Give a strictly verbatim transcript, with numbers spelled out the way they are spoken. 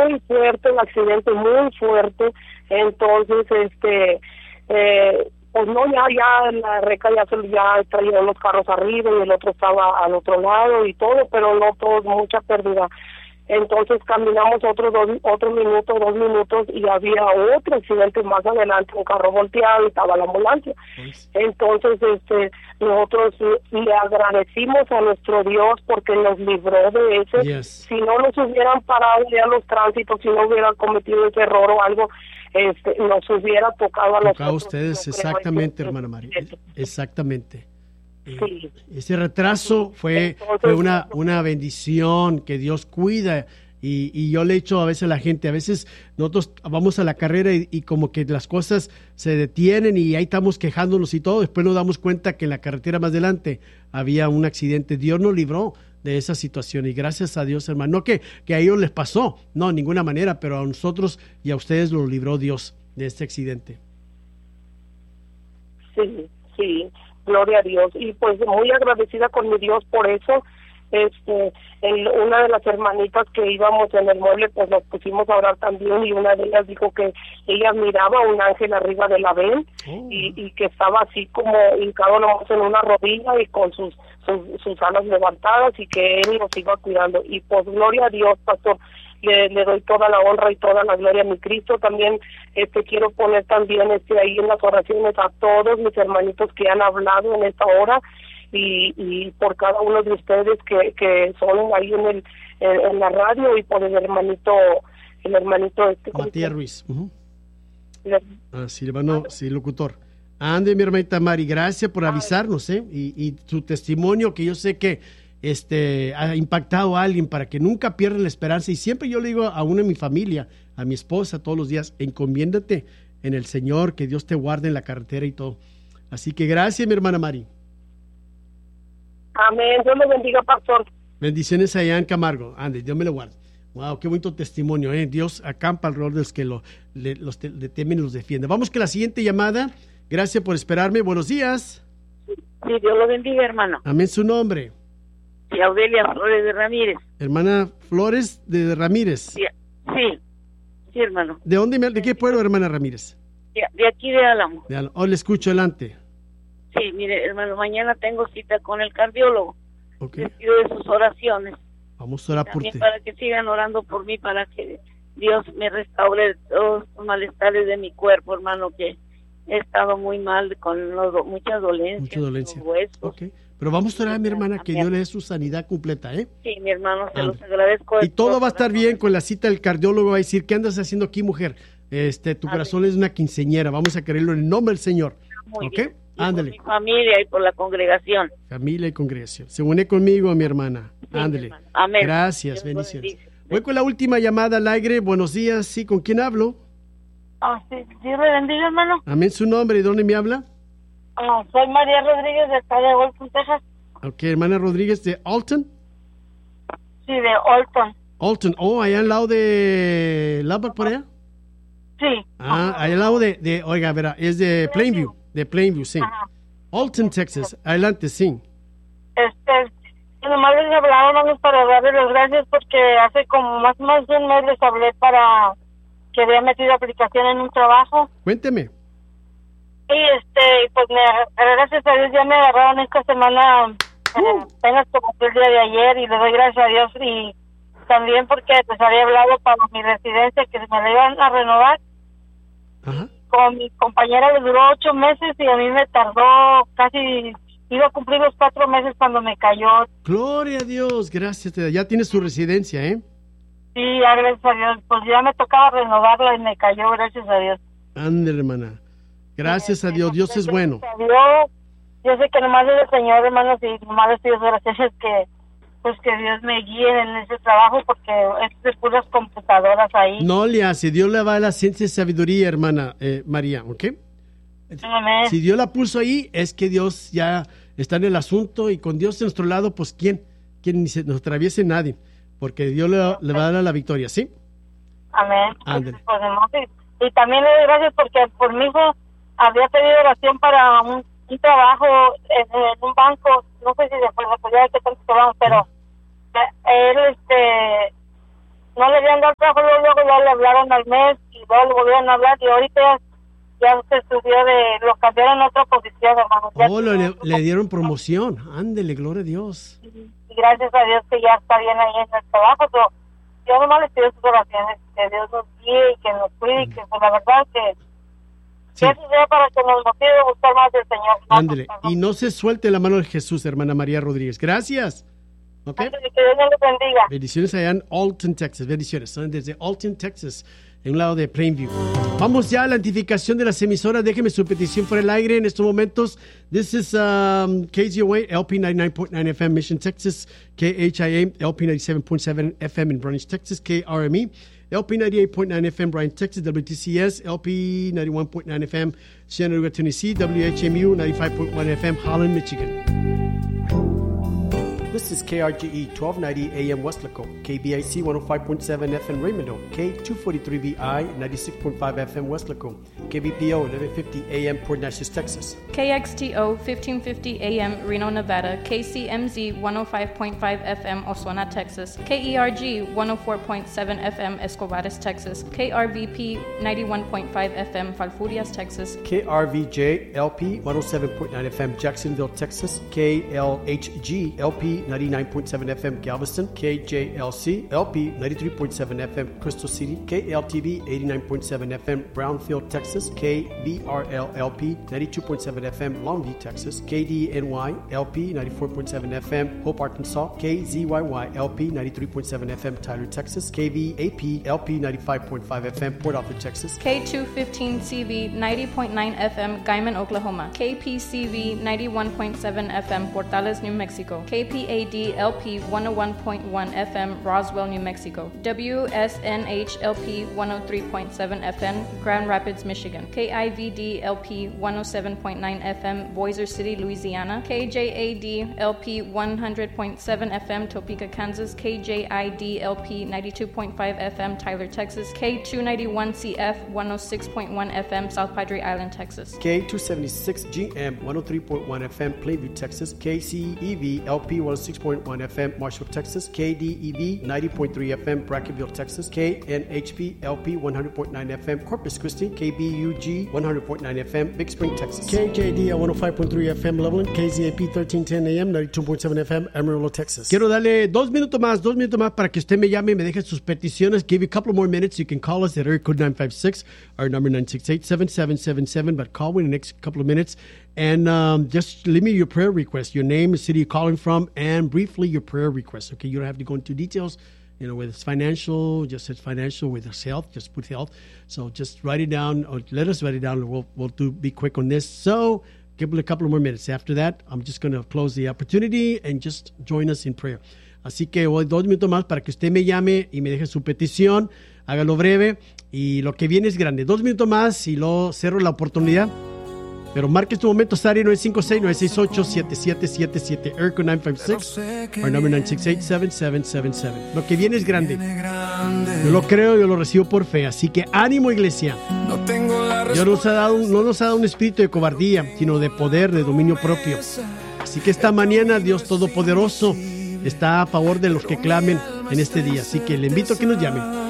muy fuerte, el accidente muy fuerte. Entonces, este, eh, pues no, ya, ya la reca ya, se, ya traía los carros arriba y el otro estaba al otro lado y todo, pero no todo, mucha pérdida. Entonces caminamos otros dos, otro minuto, dos minutos y había otro accidente más adelante, un carro volteado y estaba la ambulancia. Yes. Entonces, este, nosotros le agradecimos a nuestro Dios porque nos libró de ese. Yes. Si no nos hubieran parado ya los tránsitos, si no hubieran cometido ese error o algo, este, nos hubiera tocado a nosotros. Tocado a ustedes, exactamente, hermana María, exactamente. Sí. Ese retraso fue, Entonces, fue una, una bendición que Dios cuida y, y yo le he dicho a veces a la gente, a veces nosotros vamos a la carrera y, y como que las cosas se detienen y ahí estamos quejándonos y todo, después nos damos cuenta que en la carretera más adelante había un accidente. Dios nos libró de esa situación y gracias a Dios, hermano, no que, que a ellos les pasó, no, de ninguna manera, pero a nosotros y a ustedes los libró Dios de este accidente. Sí, sí. Gloria a Dios, y pues muy agradecida con mi Dios por eso. Este, el, una de las hermanitas que íbamos en el mueble, pues nos pusimos a orar también, y una de ellas dijo que ella miraba a un ángel arriba de la ven, oh. y, y que estaba así como hincado nomás en una rodilla y con sus, sus, sus alas levantadas, y que él nos iba cuidando. Y pues gloria a Dios, pastor. Le, le doy toda la honra y toda la gloria a mi Cristo. También este quiero poner también este ahí en las oraciones a todos mis hermanitos que han hablado en esta hora y, y por cada uno de ustedes que, que son ahí en el en, en la radio, y por el hermanito el hermanito este Matías Ruiz. Uh-huh. Le, ah, sí, hermano, sí, locutor. Ande, mi hermanita Mari, gracias por avisarnos, ¿eh? Y, y su testimonio, que yo sé que este ha impactado a alguien para que nunca pierdan la esperanza. Y siempre yo le digo a una de mi familia, a mi esposa todos los días, encomiéndate en el Señor, que Dios te guarde en la carretera y todo. Así que gracias, mi hermana Mari. Amén, Dios me bendiga, pastor. Bendiciones allá en Camargo. Ande, Dios me lo guarde. Wow, qué bonito testimonio, ¿eh? Dios acampa alrededor de los que lo, le, los te, le temen y los defiende. Vamos con la siguiente llamada. Gracias por esperarme. Buenos días. Sí, Dios lo bendiga, hermano. Amén, su nombre. Sí, Audelia Flores de Ramírez. Hermana Flores de Ramírez. Sí, sí, sí, hermano. ¿De dónde, me, de qué pueblo, hermana Ramírez? De, de aquí de Álamo. De Álamo. Oh, le escucho, adelante. Sí, mire, hermano, mañana tengo cita con el cardiólogo. Ok. Les pido de sus oraciones. Vamos a orar por ti. Para que sigan orando por mí, para que Dios me restaure todos los malestares de mi cuerpo, hermano, que he estado muy mal con los, muchas dolencias. Muchas dolencias. Los huesos. Okay. Pero vamos a orar, mi hermana, que Dios le dé su sanidad completa, ¿eh? Sí, mi hermano, se los agradezco. Y todo va a estar bien con la cita del cardiólogo. Va a decir, ¿qué andas haciendo aquí, mujer? Este, tu corazón es una quinceñera. Vamos a creerlo en el nombre del Señor. Muy ¿Ok? bien. Ándale. Por mi familia y por la congregación. Familia y congregación. Se une conmigo, mi hermana. Sí, Ándale. Mi Amén. Gracias, Dios bendiciones. Voy con la última llamada al aire. Buenos días. Sí, ¿con quién hablo? Ah, sí, Dios me bendiga, hermano. Amén, su nombre. ¿Y dónde me habla? Ah, soy María Rodríguez de acá de Alton, Texas. Ok, hermana Rodríguez de Alton. Sí, de Alton. Alton, oh, allá al lado de Lubbock, por allá. Sí. Ah, allá al lado de, de oiga, verá, es de Plainview, de Plainview, sí. Ajá. Alton, Texas. Adelante, sí. Este, nomás les hablaba, hermanos, para darles las gracias porque hace como más o menos un mes les hablé para que había metido aplicación en un trabajo. Cuénteme. Y este, pues me, gracias a Dios ya me agarraron esta semana, uh. eh, apenas como el día de ayer, y le doy gracias a Dios. Y también porque pues había hablado para mi residencia que me la iban a renovar. Ajá. Con mi compañera le duró ocho meses y a mí me tardó casi, iba a cumplir los cuatro meses cuando me cayó. Gloria a Dios, gracias. Ya tienes tu residencia, ¿eh? Sí, gracias a Dios. Pues ya me tocaba renovarla y me cayó, gracias a Dios. Ande, hermana. Gracias a Dios, Dios es bueno. Dios, yo sé que nomás es el Señor, hermanos, y nomás les pido oraciones que, pues que Dios me guíe en ese trabajo, porque es de puras computadoras ahí. No le hace, Dios le va a la ciencia y sabiduría, hermana eh, María, ¿ok? Amén. Si Dios la puso ahí, es que Dios ya está en el asunto, y con Dios de nuestro lado, pues ¿quién? ¿Quién ni se nos atraviese? Nadie, porque Dios le, le va a dar la victoria, ¿sí? Amén. Pues, pues, y, y también le doy gracias porque por mi hijo había pedido oración para un, un trabajo en, en un banco, no sé si después de que tanto vamos, pero él este no le habían dado trabajo, luego, luego ya le hablaron al mes y luego le volvieron a hablar y ahorita ya, ya se subió de, lo cambiaron a otra posición, hermano. Ya oh, le, le dieron promoción, ándele, gloria a Dios. Y gracias a Dios que ya está bien ahí en el trabajo, pero yo nomás les pido sus oraciones, que Dios nos guíe y que nos cuide y que pues, la verdad que sí. eso sea para que nos motive a buscar más del Señor. Ándele, y no se suelte la mano de Jesús, hermana María Rodríguez. Gracias. Okay. Ándele, que Dios les bendiga. Bendiciones allá en Alton, Texas. Bendiciones. Son desde Alton, Texas, en un lado de Plainview. Vamos ya a la identificación de las emisoras. Déjeme su petición fuera del aire en estos momentos. This is um, K Z O A, L P ninety-nine point nine F M, Mission, Texas. K H I A, L P ninety-seven point seven F M in Brownsville, Texas. K R M E, L P ninety-eight point nine F M, Bryan, Texas. W T C S, L P ninety-one point nine F M, Chattanooga, Tennessee. W H M U, ninety-five point one F M, Holland, Michigan. This is K R G E, twelve ninety A M Westlaco, K B I C one oh five point seven F M Raymondo, K two forty-three V I, ninety-six point five F M Westlaco, K B P O eleven fifty A M Port Neches, Texas. K X T O fifteen fifty A M Reno, Nevada, K C M Z one oh five point five F M Oswena, Texas, K E R G one oh four point seven F M Escobares, Texas, K R V P ninety-one point five F M Falfurrias, Texas, K R V J L P one oh seven point nine F M Jacksonville, Texas, K L H G L P ninety-nine point seven F M Galveston, K J L C L P ninety-three point seven F M Crystal City, K L T V eighty-nine point seven F M Brownfield, Texas, K B R L L P ninety-two point seven F M Longview, Texas, K D N Y L P ninety-four point seven F M Hope, Arkansas, K Z Y Y L P ninety-three point seven F M Tyler, Texas, K V A P L P ninety-five point five F M Port Arthur, Texas, K two fifteen C V ninety point nine F M Guyman, Oklahoma, K P C V ninety-one point seven F M Portales, New Mexico, K P A D L P one oh one point one F M Roswell, New Mexico, W S N H L P one oh three point seven F M Grand Rapids, Michigan, K I V D L P one oh seven point nine F M Boiser City, Louisiana, K J A D L P one hundred point seven F M Topeka, Kansas, K J I D L P ninety-two point five F M Tyler, Texas, K two ninety-one C F one oh six point one F M South Padre Island, Texas, K two seventy-six G M one oh three point one F M Plainview, Texas, K C E V L P one oh six point one F M Marshall, Texas, K D E V ninety point three F M Brackenville, Texas, K N H P L P one hundred point nine F M Corpus Christi, K B U G one hundred point nine F M Big Spring, Texas, K J D one oh five point three F M Loveland, K Z A P thirteen ten A M ninety-two point seven F M Amarillo, Texas. Quiero darle dos minutos más, dos minutos más para que usted me llame y me deje sus peticiones. Give you a couple more minutes. You can call us at area code nine five six, our number nine six eight, seven seven seven seven, but call in the next couple of minutes and um, just leave me your prayer request, your name, the city you're calling from, and briefly your prayer request. Okay, you don't have to go into details, you know, whether it's financial, just it's financial, whether it's health, just put health. So just write it down, or let us write it down, and we'll, we'll do, be quick on this. So give it a couple of more minutes. After that, I'm just going to close the opportunity and just join us in prayer. Así que voy dos minutos más para que usted me llame y me deje su petición, hágalo breve, y lo que viene es grande. Dos minutos más y luego cierro la oportunidad. Pero marque este momento, área nueve cinco seis, nueve seis ocho, siete siete siete siete, ERCO nueve cinco seis, our number nine six eight, seven seven seven seven. Lo que viene es grande. Yo lo creo, yo lo recibo por fe. Así que ánimo, iglesia. Dios nos ha dado, no nos ha dado un espíritu de cobardía, sino de poder, de dominio propio. Así que esta mañana Dios Todopoderoso está a favor de los que clamen en este día. Así que le invito a que nos llamen.